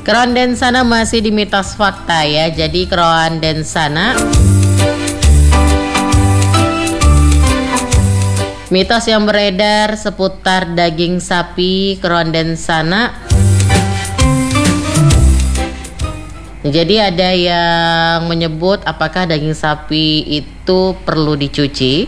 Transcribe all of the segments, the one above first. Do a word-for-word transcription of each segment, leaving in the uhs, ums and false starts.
Keroan sana masih di mitos fakta ya. Jadi keroan sana, mitos yang beredar seputar daging sapi keroan sana. Jadi ada yang menyebut apakah daging sapi itu perlu dicuci.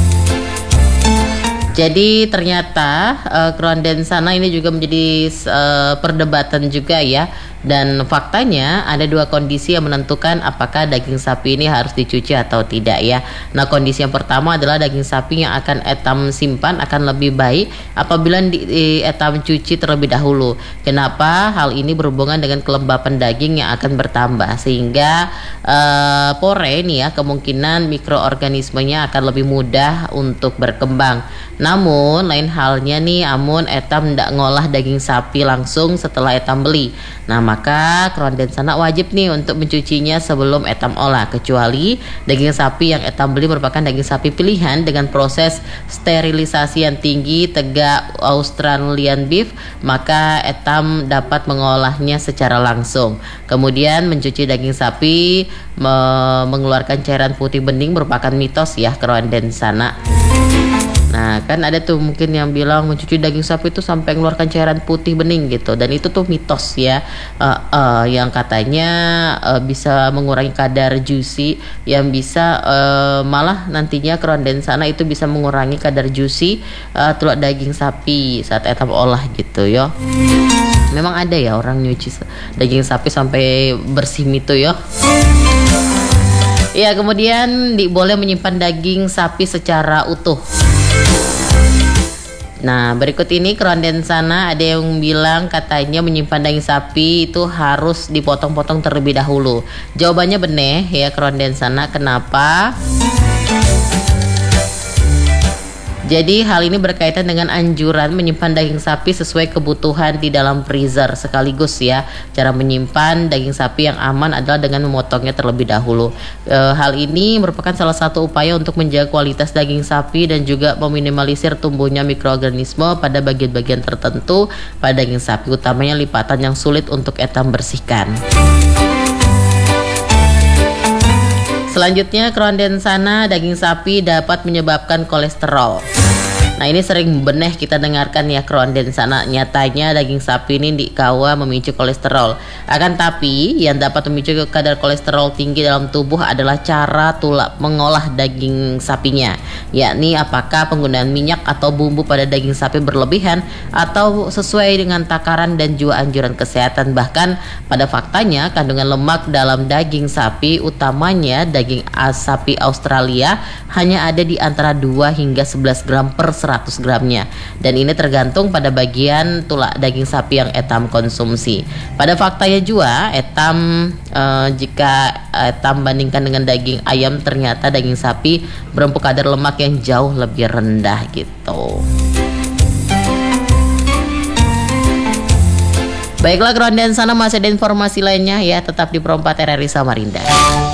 Jadi ternyata uh, keroan sana ini juga menjadi uh, perdebatan juga ya. Dan faktanya ada dua kondisi yang menentukan apakah daging sapi ini harus dicuci atau tidak ya. Nah, kondisi yang pertama adalah daging sapi yang akan etam simpan akan lebih baik apabila di, di etam cuci terlebih dahulu. Kenapa? Hal ini berhubungan dengan kelembapan daging yang akan bertambah sehingga uh, pore nih ya, kemungkinan mikroorganismenya akan lebih mudah untuk berkembang. Namun lain halnya nih amun etam ndak ngolah daging sapi langsung setelah etam beli. Nah, maka keroan sana wajib nih untuk mencucinya sebelum etam olah, kecuali daging sapi yang etam beli merupakan daging sapi pilihan dengan proses sterilisasi yang tinggi tegak Australian beef, maka etam dapat mengolahnya secara langsung. Kemudian mencuci daging sapi me- mengeluarkan cairan putih bening merupakan mitos ya keroan sana. Nah, kan ada tuh mungkin yang bilang mencuci daging sapi itu sampai mengeluarkan cairan putih bening gitu, dan itu tuh mitos ya, uh, uh, yang katanya uh, bisa mengurangi kadar juicy, yang bisa uh, malah nantinya keroan sana itu bisa mengurangi kadar juicy uh, telur daging sapi saat etam olah gitu ya. Memang ada ya orang nyuci daging sapi sampai bersih itu ya. Ya, kemudian di, boleh menyimpan daging sapi secara utuh. Nah, berikut ini keroan sana ada yang bilang katanya menyimpan daging sapi itu harus dipotong-potong terlebih dahulu. Jawabannya benar ya keroan sana. Kenapa? Jadi hal ini berkaitan dengan anjuran menyimpan daging sapi sesuai kebutuhan di dalam freezer sekaligus ya. Cara menyimpan daging sapi yang aman adalah dengan memotongnya terlebih dahulu. E, hal ini merupakan salah satu upaya untuk menjaga kualitas daging sapi dan juga meminimalisir tumbuhnya mikroorganisme pada bagian-bagian tertentu pada daging sapi, utamanya lipatan yang sulit untuk etam bersihkan. Selanjutnya keroan sana, daging sapi dapat menyebabkan kolesterol. Nah, ini sering beneh kita dengarkan ya keroan sana. Nyatanya daging sapi ini dikawa memicu kolesterol. Akan tapi yang dapat memicu kadar kolesterol tinggi dalam tubuh adalah cara tulak mengolah daging sapinya, yakni apakah penggunaan minyak atau bumbu pada daging sapi berlebihan atau sesuai dengan takaran dan juga anjuran kesehatan. Bahkan pada faktanya kandungan lemak dalam daging sapi, utamanya daging sapi Australia, hanya ada di antara dua hingga sebelas gram per seratus gramnya, dan ini tergantung pada bagian tulak daging sapi yang etam konsumsi. Pada faktanya juga etam eh, jika etam bandingkan dengan daging ayam, ternyata daging sapi berempuk kadar lemak yang jauh lebih rendah gitu. Baiklah keroan sana, masih ada informasi lainnya ya, tetap di Pro empat R R I Samarinda.